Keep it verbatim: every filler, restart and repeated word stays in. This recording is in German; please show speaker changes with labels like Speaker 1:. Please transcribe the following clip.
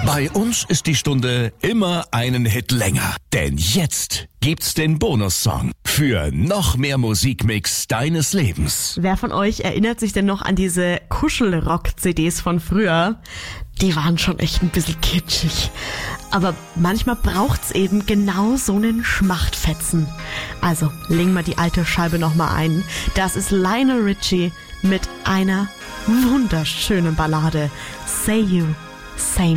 Speaker 1: Bei uns ist die Stunde immer einen Hit länger. Denn jetzt gibt's den Bonussong für noch mehr Musikmix deines Lebens.
Speaker 2: Wer von euch erinnert sich denn noch an diese Kuschelrock-C Ds von früher? Die waren schon echt ein bisschen kitschig. Aber manchmal braucht's eben genau so einen Schmachtfetzen. Also, legen wir die alte Scheibe nochmal ein. Das ist Lionel Richie mit einer wunderschönen Ballade. Say You, Say